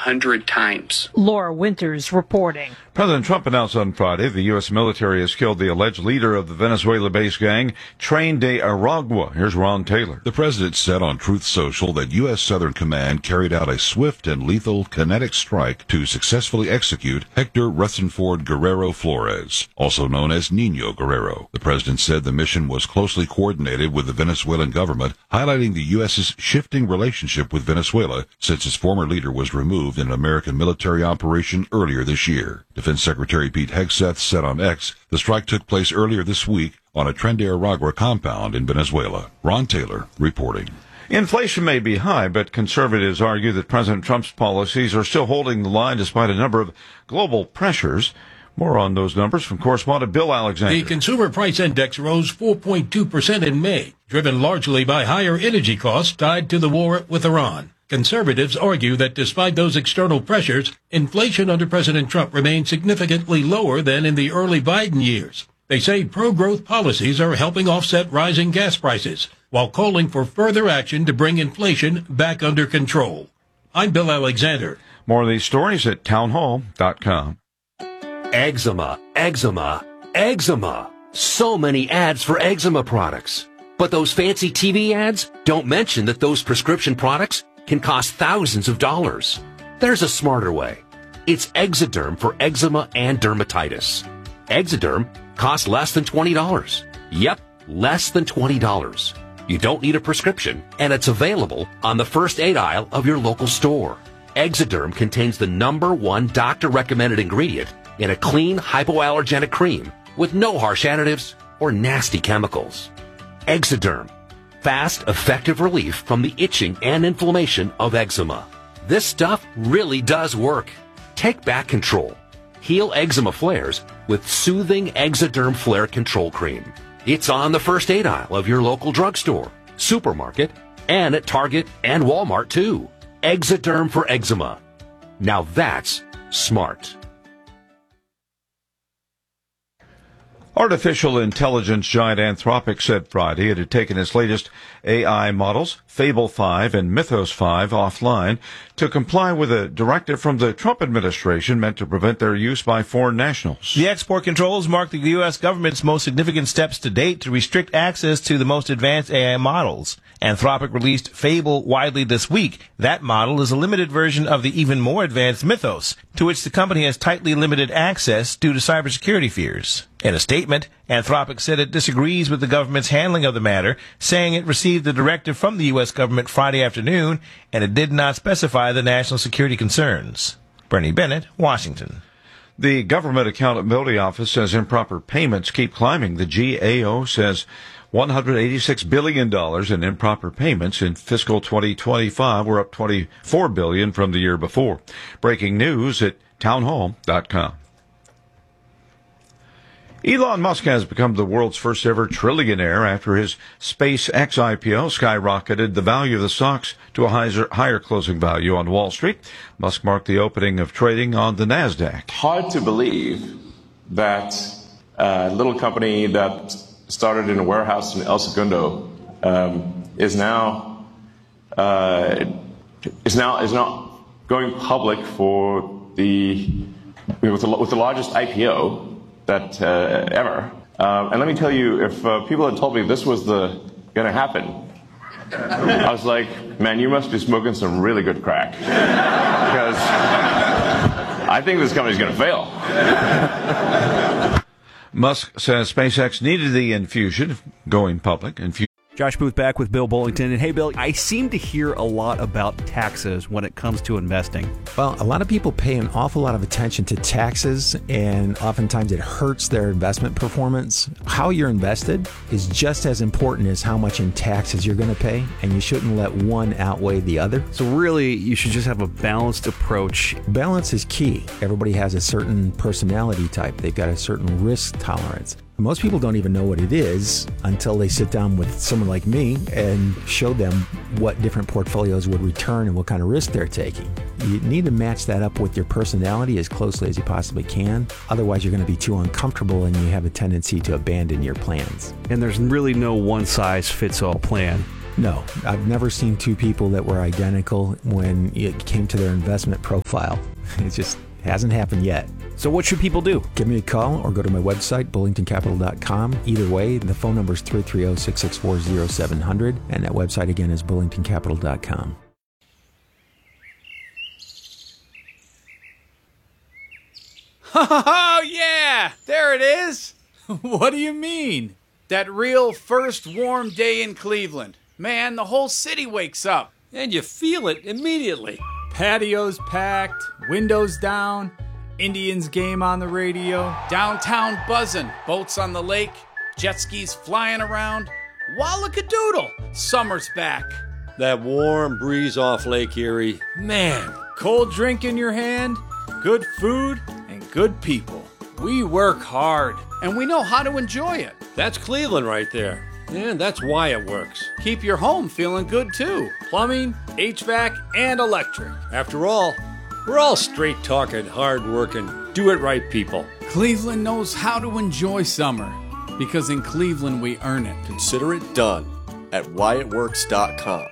100 times. Laura Winters reporting. President Trump announced on Friday the U.S. military has killed the alleged leader of the Venezuela-based gang, Tren de Aragua. Here's Ron Taylor. The president said on Truth Social that U.S. Southern Command carried out a swift and lethal kinetic strike to successfully execute Hector Rutherford Guerrero Flores, also known as Nino Guerrero. The president said the mission was closely coordinated with the Venezuelan government, highlighting the U.S.'s shifting relationship with Venezuela since its former leader was removed in an American military operation earlier this year. Defense Secretary Pete Hegseth said on X the strike took place earlier this week on a Tren de Aragua compound in Venezuela. Ron Taylor reporting. Inflation may be high, but conservatives argue that President Trump's policies are still holding the line despite a number of global pressures. More on those numbers from correspondent Bill Alexander. The Consumer Price Index rose 4.2% in May, driven largely by higher energy costs tied to the war with Iran. Conservatives argue that despite those external pressures, inflation under President Trump remains significantly lower than in the early Biden years. They say pro-growth policies are helping offset rising gas prices, while calling for further action to bring inflation back under control. I'm Bill Alexander. More of these stories at townhall.com. Eczema, eczema, eczema. So many ads for eczema products. But those fancy TV ads don't mention that those prescription products can cost thousands of dollars. There's a smarter way. It's Exoderm for eczema and dermatitis. Exoderm costs less than $20. Yep, less than $20. You don't need a prescription, and it's available on the first aid aisle of your local store. Exoderm contains the #1 doctor-recommended ingredient in a clean, hypoallergenic cream with no harsh additives or nasty chemicals. Exoderm. Fast, effective relief from the itching and inflammation of eczema. This stuff really does work. Take back control. Heal eczema flares with soothing Exoderm Flare Control Cream. It's on the first aid aisle of your local drugstore, supermarket, and at Target and Walmart too. Exoderm for eczema. Now that's smart. Artificial intelligence giant Anthropic said Friday it had taken its latest AI models, Fable 5 and Mythos 5, offline to comply with a directive from the Trump administration meant to prevent their use by foreign nationals. The export controls mark the U.S. government's most significant steps to date to restrict access to the most advanced AI models. Anthropic released Fable widely this week. That model is a limited version of the even more advanced Mythos, to which the company has tightly limited access due to cybersecurity fears. In a statement, Anthropic said it disagrees with the government's handling of the matter, saying it received the directive from the U.S. government Friday afternoon, and it did not specify the national security concerns. Bernie Bennett, Washington. The Government Accountability Office says improper payments keep climbing. The GAO says $186 billion in improper payments in fiscal 2025 were up $24 billion from the year before. Breaking news at townhall.com. Elon Musk has become the world's first ever trillionaire after his SpaceX IPO skyrocketed the value of the stocks to a higher closing value on Wall Street. Musk marked the opening of trading on the NASDAQ. Hard to believe that a little company that started in a warehouse in El Segundo is now going public with the largest IPO that ever. And let me tell you, if people had told me this was going to happen, I was like, man, you must be smoking some really good crack, because I think this company's going to fail. Musk says SpaceX needed the infusion of going public. Josh Booth back with Bill Bullington. And hey, Bill, I seem to hear a lot about taxes when it comes to investing. Well, a lot of people pay an awful lot of attention to taxes, and oftentimes it hurts their investment performance. How you're invested is just as important as how much in taxes you're going to pay, and you shouldn't let one outweigh the other. So really, you should just have a balanced approach. Balance is key. Everybody has a certain personality type. They've got a certain risk tolerance. Most people don't even know what it is until they sit down with someone like me and show them what different portfolios would return and what kind of risk they're taking. You need to match that up with your personality as closely as you possibly can. Otherwise, you're going to be too uncomfortable and you have a tendency to abandon your plans. And there's really no one-size-fits-all plan. No, I've never seen two people that were identical when it came to their investment profile. It just hasn't happened yet. So what should people do? Give me a call or go to my website, bullingtoncapital.com. Either way, the phone number is 330-664-0700, and that website again is bullingtoncapital.com. Oh, yeah! There it is! What do you mean? That real first warm day in Cleveland. Man, the whole city wakes up. And you feel it immediately. Patios packed, windows down, Indians game on the radio, downtown buzzing, boats on the lake, jet skis flying around. Wallakadoodle! Summer's back. That warm breeze off Lake Erie. Man. Cold drink in your hand, good food, and good people. We work hard, and we know how to enjoy it. That's Cleveland right there. And that's why it works. Keep your home feeling good, too. Plumbing, HVAC, and electric. After all, we're all straight-talking, hard-working, do-it-right people. Cleveland knows how to enjoy summer, because in Cleveland we earn it. Consider it done at whyitworks.com.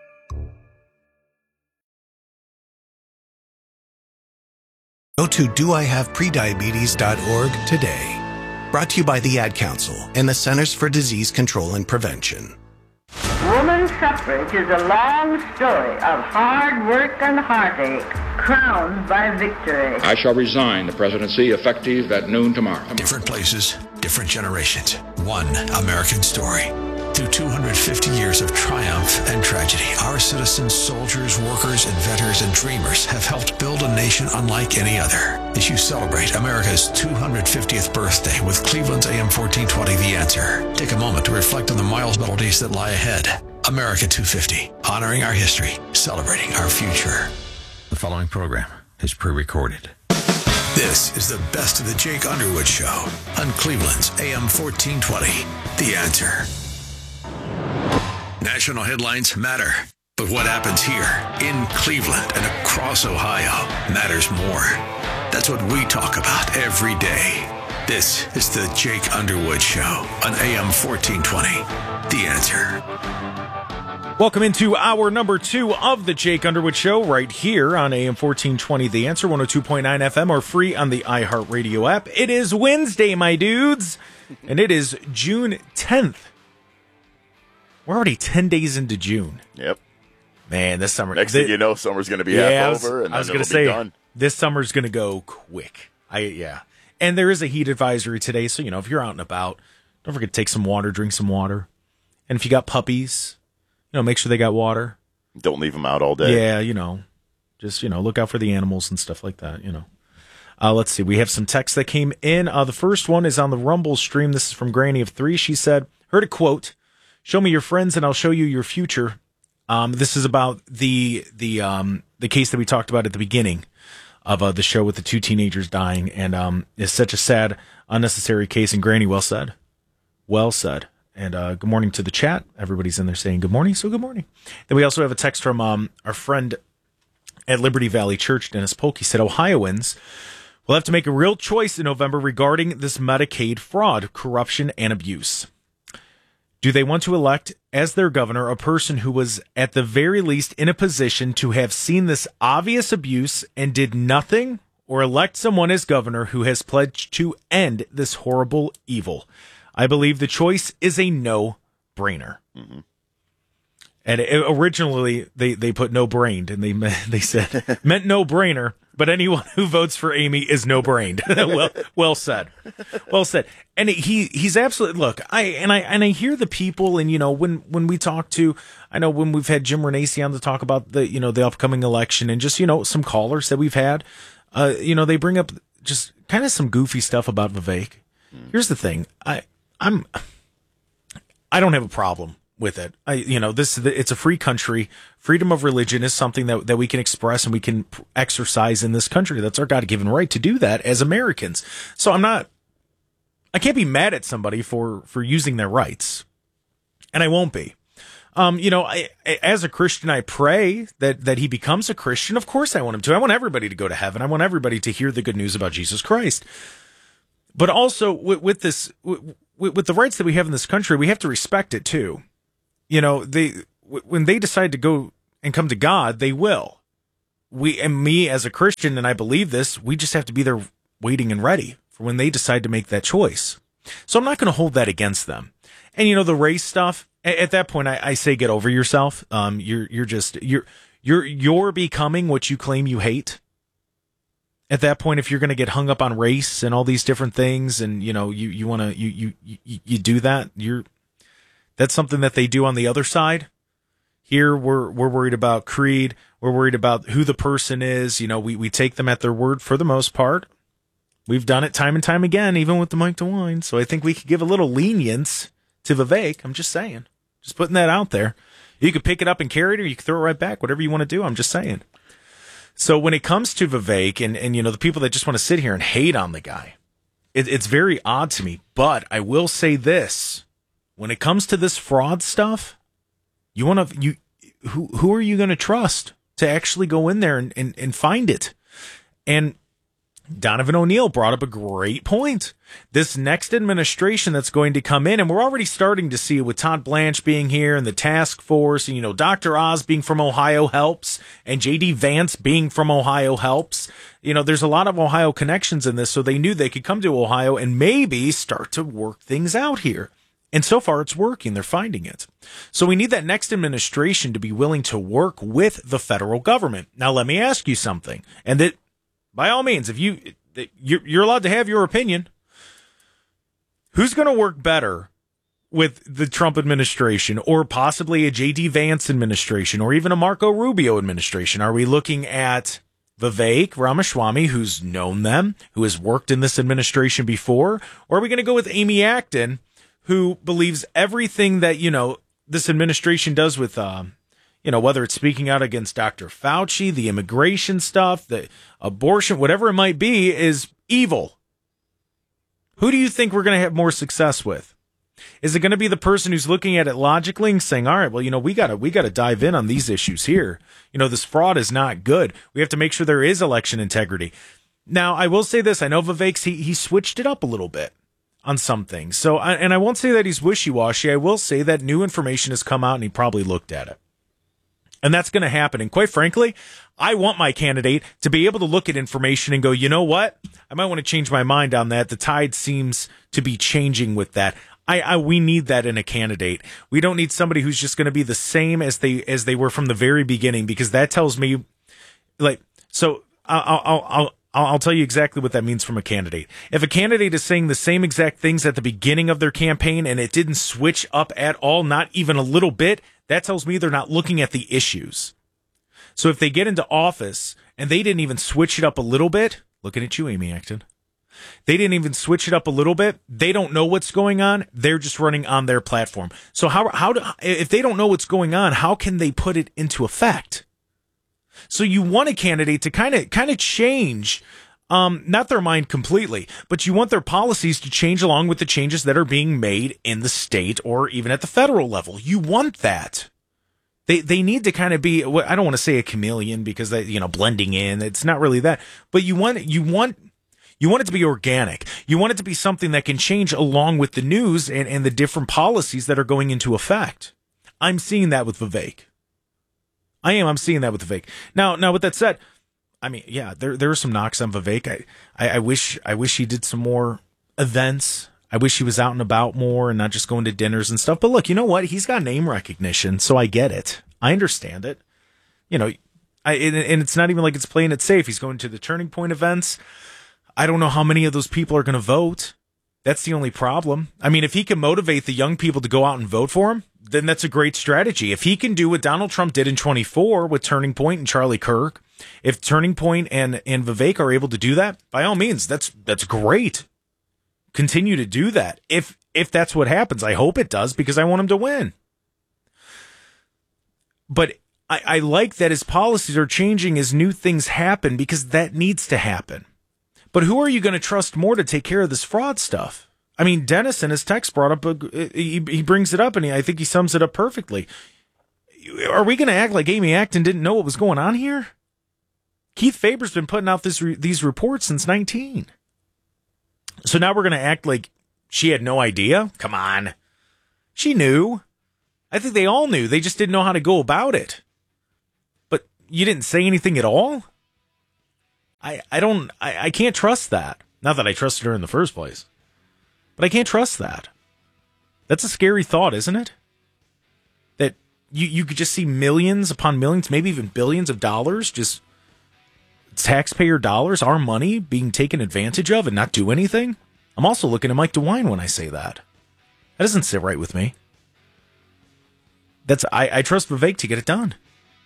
Go to doihaveprediabetes.org today. Brought to you by the Ad Council and the Centers for Disease Control and Prevention. Woman's suffrage is a long story of hard work and heartache, crowned by victory. I shall resign the presidency effective at noon tomorrow. Different places, different generations, one American story. Through 250 years of triumph and tragedy, our citizens, soldiers, workers, inventors, and dreamers have helped build a nation unlike any other. As you celebrate America's 250th birthday with Cleveland's AM 1420 The Answer, take a moment to reflect on the milestones that lie ahead. America 250, honoring our history, celebrating our future. The following program is pre-recorded. This is the best of the Jake Underwood Show on Cleveland's AM 1420 The Answer. National headlines matter, but what happens here in Cleveland and across Ohio matters more. That's what we talk about every day. This is the Jake Underwood Show on AM 1420. The Answer. Welcome into hour number 2 of the Jake Underwood Show right here on AM 1420 The Answer, 102.9 FM, or free on the iHeartRadio app. It is Wednesday, my dudes, and it is June 10th. We're already 10 days into June. Yep. Man, this summer. Next thing you know, summer's going to be half over, and then it'll be done. This summer's going to go quick. And there is a heat advisory today, so, if you're out and about, don't forget to take some water, drink some water. And if you got puppies, make sure they got water. Don't leave them out all day. Yeah, just, look out for the animals and stuff like that, Let's see. We have some texts that came in. The first one is on the Rumble stream. This is from Granny of 3. She said, heard a quote. Show me your friends and I'll show you your future. This is about the case that we talked about at the beginning of the show with the 2 teenagers dying, and it's such a sad, unnecessary case. And Granny, well said. Well said. And good morning to the chat. Everybody's in there saying good morning, so good morning. Then we also have a text from our friend at Liberty Valley Church, Dennis Polk. He said, Ohioans will have to make a real choice in November regarding this Medicaid fraud, corruption, and abuse. Do they want to elect as their governor a person who was at the very least in a position to have seen this obvious abuse and did nothing, or elect someone as governor who has pledged to end this horrible evil? I believe the choice is a no-brainer. Mm-hmm. And originally they put no-brained, and they said meant no-brainer, but anyone who votes for Amy is no-brained. well said. Well said. And he's absolutely, look, I hear the people, and when we talk to, I know when we've had Jim Renacci on to talk about the upcoming election, and just some callers that we've had, they bring up just kind of some goofy stuff about Vivek. Here's the thing, I don't have a problem with it. It's a free country. Freedom of religion is something that we can express and we can exercise in this country. That's our God-given right to do that as Americans. So I can't be mad at somebody for using their rights, and I won't be. As a Christian, I pray that he becomes a Christian. Of course I want him to. I want everybody to go to heaven. I want everybody to hear the good news about Jesus Christ. But also with the rights that we have in this country, we have to respect it too. when they decide to go and come to God, they will. Me as a Christian, and I believe this, we just have to be there waiting and ready for when they decide to make that choice. So I'm not going to hold that against them. And the race stuff, at that point, I say get over yourself. You're becoming what you claim you hate. At that point, if you're going to get hung up on race and all these different things, and you want to you do that, that's something that they do on the other side. Here, we're worried about creed. We're worried about who the person is. We take them at their word for the most part. We've done it time and time again, even with the Mike DeWine. So I think we could give a little lenience to Vivek. I'm just saying. Just putting that out there. You could pick it up and carry it, or you can throw it right back. Whatever you want to do. I'm just saying. So when it comes to Vivek and the people that just want to sit here and hate on the guy, it's very odd to me. But I will say this. When it comes to this fraud stuff, who are you going to trust to actually go in there and find it? And Donovan O'Neill brought up a great point. This next administration that's going to come in, and we're already starting to see it with Todd Blanche being here and the task force, and Dr. Oz being from Ohio helps, and J.D. Vance being from Ohio helps. There's a lot of Ohio connections in this, so they knew they could come to Ohio and maybe start to work things out here. And so far it's working. They're finding it. So we need that next administration to be willing to work with the federal government. Now, let me ask you something. And that, by all means, if you're allowed to have your opinion, who's going to work better with the Trump administration, or possibly a J.D. Vance administration, or even a Marco Rubio administration? Are we looking at Vivek Ramaswamy, who's known them, who has worked in this administration before? Or are we going to go with Amy Acton, who believes everything that, this administration does with, whether it's speaking out against Dr. Fauci, the immigration stuff, the abortion, whatever it might be, is evil? Who do you think we're going to have more success with? Is it going to be the person who's looking at it logically and saying, all right, well, we got to dive in on these issues here. This fraud is not good. We have to make sure there is election integrity. Now, I will say this. I know Vivek's, he switched it up a little bit on some things. So, and I won't say that he's wishy-washy. I will say that new information has come out and he probably looked at it. And that's going to happen. And quite frankly, I want my candidate to be able to look at information and go, you know what? I might want to change my mind on that. The tide seems to be changing with that. We need that in a candidate. We don't need somebody who's just going to be the same as they were from the very beginning, because that tells me, so I'll tell you exactly what that means from a candidate. If a candidate is saying the same exact things at the beginning of their campaign and it didn't switch up at all, not even a little bit, that tells me they're not looking at the issues. So if they get into office and they didn't even switch it up a little bit, looking at you, Amy Acton, they didn't even switch it up a little bit, they don't know what's going on, they're just running on their platform. So if they don't know what's going on, how can they put it into effect? So you want a candidate to kind of change, not their mind completely, but you want their policies to change along with the changes that are being made in the state or even at the federal level. You want that. They need to kind of be, I don't want to say a chameleon because they, blending in. It's not really that, but you want it to be organic. You want it to be something that can change along with the news and the different policies that are going into effect. I'm seeing that with Vivek. I'm seeing that with Vivek. Now, with that said, I mean, yeah, there are some knocks on Vivek. I wish he did some more events. I wish he was out and about more and not just going to dinners and stuff. But look, you know what? He's got name recognition, so I get it. I understand it. And it's not even like it's playing it safe. He's going to the Turning Point events. I don't know how many of those people are going to vote. That's the only problem. I mean, if he can motivate the young people to go out and vote for him, then that's a great strategy. If he can do what Donald Trump did in 24 with Turning Point and Charlie Kirk, if Turning Point and Vivek are able to do that, by all means, that's great. Continue to do that. If that's what happens, I hope it does, because I want him to win. But I like that his policies are changing as new things happen, because that needs to happen. But who are you going to trust more to take care of this fraud stuff? I mean, Dennis in his text brought up, he brings it up, and I think he sums it up perfectly. Are we going to act like Amy Acton didn't know what was going on here? Keith Faber's been putting out these reports since 19. So now we're going to act like she had no idea? Come on. She knew. I think they all knew. They just didn't know how to go about it. But you didn't say anything at all? I can't trust that. Not that I trusted her in the first place. But I can't trust that. That's a scary thought, isn't it? That you could just see millions upon millions, maybe even billions of dollars, just taxpayer dollars, our money, being taken advantage of and not do anything. I'm also looking at Mike DeWine when I say that. That doesn't sit right with me. I trust Vivek to get it done.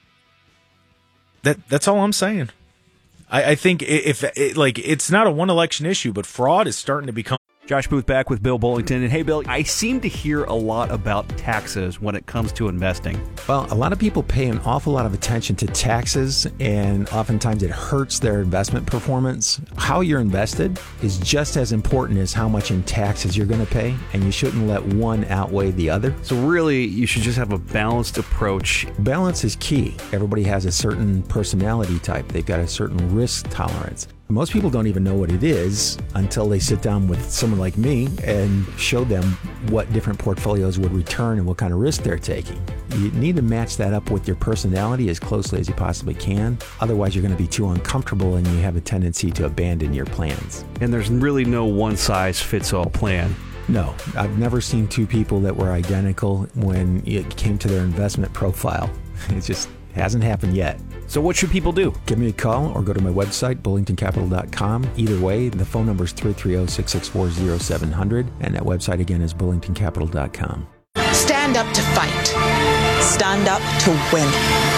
That's all I'm saying. I think it's not a one election issue, but fraud is starting to become. Josh Booth back with Bill Bullington. And hey, Bill, I seem to hear a lot about taxes when it comes to investing. Well, a lot of people pay an awful lot of attention to taxes, and oftentimes it hurts their investment performance. How you're invested is just as important as how much in taxes you're going to pay, and you shouldn't let one outweigh the other. So really, you should just have a balanced approach. Balance is key. Everybody has a certain personality type. They've got a certain risk tolerance. Most people don't even know what it is until they sit down with someone like me and show them what different portfolios would return and what kind of risk they're taking. You need to match that up with your personality as closely as you possibly can. Otherwise, you're going to be too uncomfortable and you have a tendency to abandon your plans. And there's really no one-size-fits-all plan. No, I've never seen two people that were identical when it came to their investment profile. It just hasn't happened yet. So what should people do? Give me a call or go to my website, bullingtoncapital.com. Either way, the phone number is 330-664-0700, and that website again is bullingtoncapital.com. Stand up to fight. Stand up to win.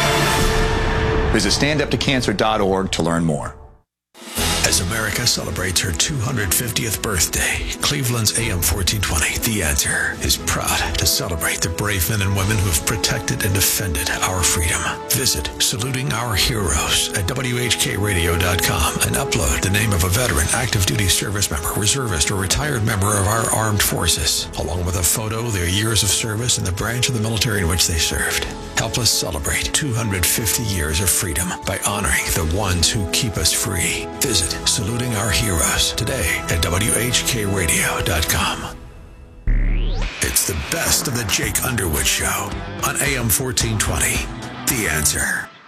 Visit standuptocancer.org to learn more. As America celebrates her 250th birthday, Cleveland's AM 1420, The Answer, is proud to celebrate the brave men and women who have protected and defended our freedom. Visit Saluting Our Heroes at WHKRadio.com and upload the name of a veteran, active duty service member, reservist, or retired member of our armed forces, along with a photo, their years of service, and the branch of the military in which they served. Help us celebrate 250 years of freedom by honoring the ones who keep us free. Visit Saluting Our Heroes today at WHKRadio.com. It's the best of the Jake Underwood Show on AM 1420. The Answer.